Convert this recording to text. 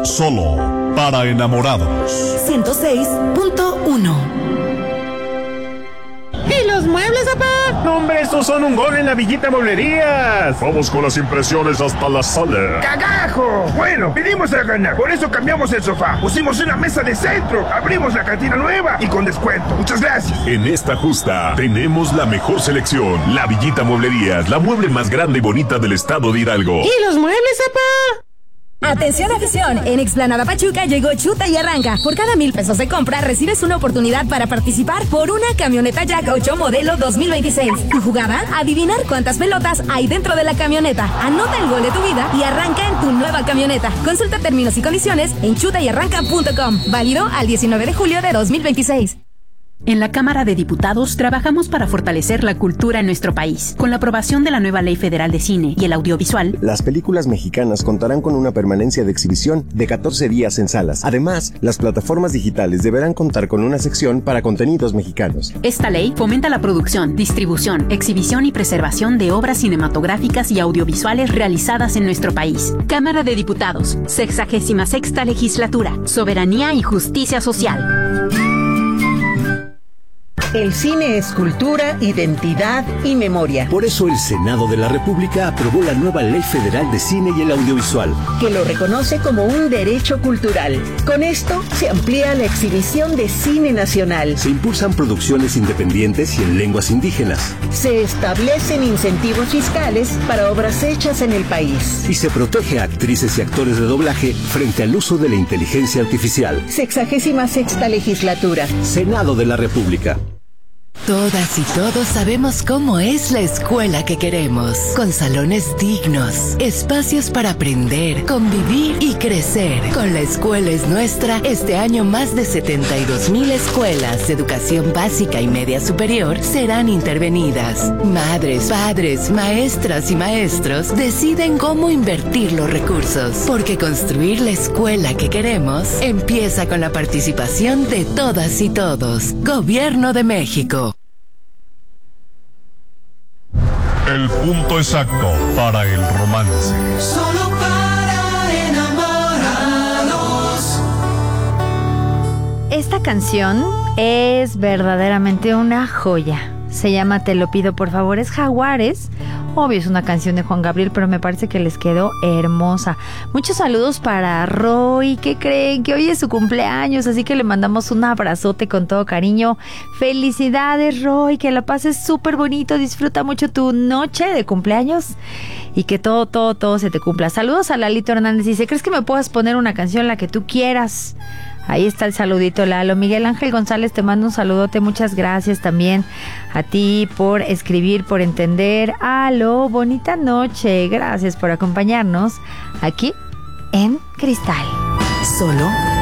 Solo para enamorados. 106.1. ¿Y los muebles, papá? No, hombre, estos son un gol en la Villita Mueblerías. Vamos con las impresiones hasta la sala. ¡Cagajo! Bueno, vinimos a ganar, por eso cambiamos el sofá. Pusimos una mesa de centro, abrimos la cantina nueva y con descuento. Muchas gracias. En esta justa tenemos la mejor selección. La Villita Mueblerías, la mueble más grande y bonita del estado de Hidalgo. ¿Y los muebles, papá? Atención afición, en Explanada Pachuca llegó Chuta y Arranca. Por cada 1,000 pesos de compra recibes una oportunidad para participar por una camioneta Jack 8 modelo 2026. Tu jugada, adivinar cuántas pelotas hay dentro de la camioneta. Anota el gol de tu vida y arranca en tu nueva camioneta. Consulta términos y condiciones en chutayarranca.com. Válido al 19 de julio de 2026. En la Cámara de Diputados trabajamos para fortalecer la cultura en nuestro país. Con la aprobación de la nueva Ley Federal de Cine y el Audiovisual, las películas mexicanas contarán con una permanencia de exhibición de 14 días en salas. Además, las plataformas digitales deberán contar con una sección para contenidos mexicanos. Esta ley fomenta la producción, distribución, exhibición y preservación de obras cinematográficas y audiovisuales realizadas en nuestro país. Cámara de Diputados, 66ª Legislatura, Soberanía y Justicia Social. El cine es cultura, identidad y memoria. Por eso el Senado de la República aprobó la nueva Ley Federal de Cine y el Audiovisual, que lo reconoce como un derecho cultural. Con esto se amplía la exhibición de cine nacional. Se impulsan producciones independientes y en lenguas indígenas. Se establecen incentivos fiscales para obras hechas en el país. Y se protege a actrices y actores de doblaje frente al uso de la inteligencia artificial. 66ª Legislatura. Senado de la República. Todas y todos sabemos cómo es la escuela que queremos, con salones dignos, espacios para aprender, convivir y crecer. Con La Escuela es Nuestra, este año más de 72,000 escuelas de educación básica y media superior serán intervenidas. Madres, padres, maestras y maestros deciden cómo invertir los recursos, porque construir la escuela que queremos empieza con la participación de todas y todos. Gobierno de México. El punto exacto para el romance. Solo para enamorados. Esta canción es verdaderamente una joya. Se llama Te lo pido por favor, es Jaguares. Obvio es una canción de Juan Gabriel, pero me parece que les quedó hermosa. Muchos saludos para Roy, que creen que hoy es su cumpleaños, así que le mandamos un abrazote con todo cariño. Felicidades, Roy, que la pases súper bonito, disfruta mucho tu noche de cumpleaños y que todo se te cumpla. Saludos a Lalito Hernández, dice, ¿crees que me puedas poner una canción, la que tú quieras? Ahí está el saludito, Lalo. Miguel Ángel González, te mando un saludote. Muchas gracias también a ti por escribir, por entender. Aló, bonita noche. Gracias por acompañarnos aquí en Cristal. Solo